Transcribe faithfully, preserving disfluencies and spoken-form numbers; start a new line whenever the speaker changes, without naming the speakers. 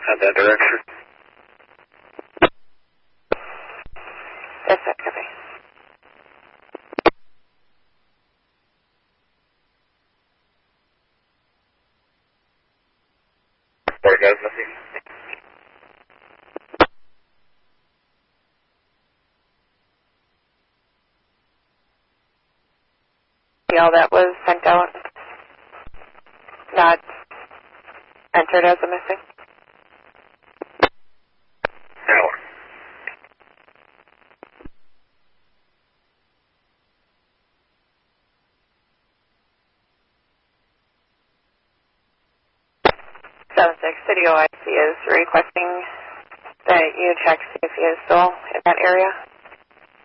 At that direction.
Yes, sir. Copy.
Sorry, guys, nothing.
All that was sent out, not entered as a missing.
No.
seven six, City O I C is requesting that you check to see if he is still in that area.